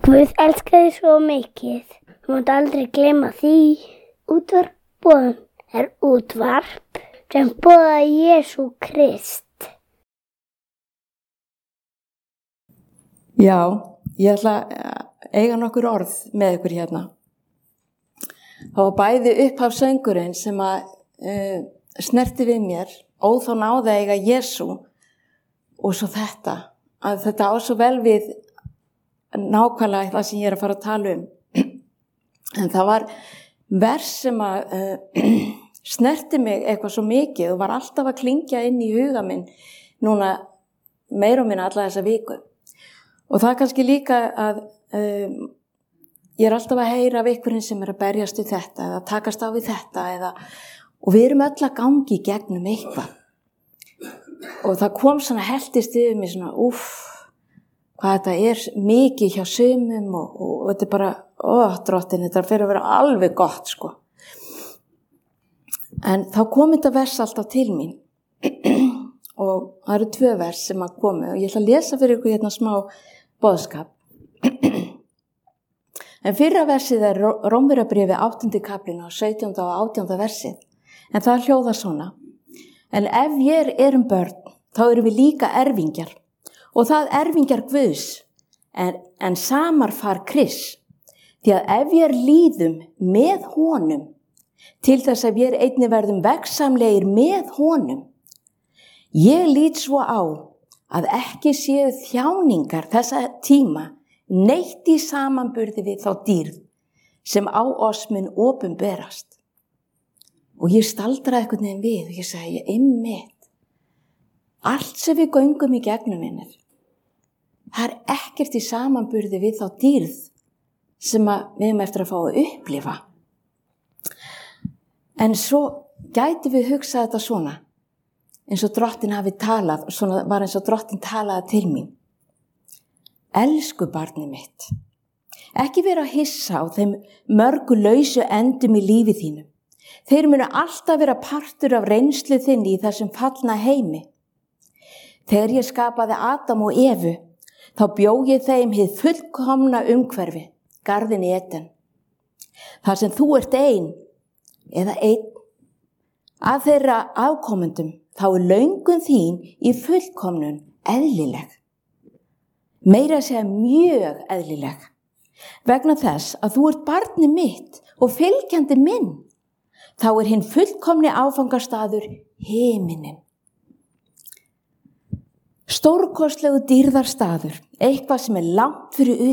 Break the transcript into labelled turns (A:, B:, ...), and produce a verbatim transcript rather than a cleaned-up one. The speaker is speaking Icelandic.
A: Guð elskar þig svo mikið. Þú mátt aldrei gleyma því. Útvarp boðun er útvarp sem boðar Jesú Krist.
B: Já, ég ætla að eiga nokkur orð með ykkur hérna. Það var bæði upphafsöngurinn sem að uh, snerti við mér, ó þá náði að eiga Jesú, og svo þetta, að þetta á svo vel við nákvæmlega það sem ég er að fara að tala um. En það var vers sem að uh, snerti mig eitthvað svo mikið og var alltaf að klingja inn í huga minn núna meira og minna alla þessa viku. Og það er kannski líka að um, ég er alltaf að heyra af einhverjum sem er að berjast við þetta eða takast á við þetta eða, og við erum öll að gangi í gegnum eitthvað. Og það kom svona heltist yfir mig svona, úff, hvað þetta er mikið hjá sumum og, og, og þetta er bara, ó, drottin, þetta fyrir að vera alveg gott, sko. En þá kom þetta vers alltaf til mín og það eru tvö vers sem að komu og ég ætla að lesa fyrir ykkur hérna smá boðskap. En fyrra versið er Rómverjabréfið áttundi kaflinn og sautjánda og átjánda versið. En það hljóðar svona. En ef ég erum börn, þá erum við líka erfingjar. Og það erfingjar Guðs, en, en samarfar Krists. Því að ef ég líðum með honum, til þess að við einnig verðum veggsamlegir með honum, ég lít svo á að ekki séu þjáningar þessa tíma neitt í samanburði við þá dýrð sem á oss mun opinberast. Og ég staldraði einhvern veginn við og ég segi, einmitt, allt sem við göngum í gegnum minnir, það er ekkert í samanburði við þá dýrð sem við erum eftir að fá að upplifa. En svo gæti við hugsað þetta svona, eins og drottin hafi talað, svona var eins og drottin talaði til mín. Elsku barnið mitt, ekki vera að hissa á þeim mörgu lausu endum í lífi þínu. Þeir munu alltaf vera partur af reynslu þinni í þessum fallna heimi. Þegar ég skapaði Adam og Evu, þá bjó ég þeim hið fullkomna umhverfi, garðin Eden. Þar sem þú ert ein, eða einn, að þeirra afkomendum, þá er löngun þín í fullkomnun eðlileg. Meira að segja mjög eðlileg. Vegna þess að þú ert barnið mitt og fylgjandi minn, þá er hinn fullkomni áfangastaður himinin. Stórkostlegu dýrðarstaður, eitthvað sem er langt fyrir utan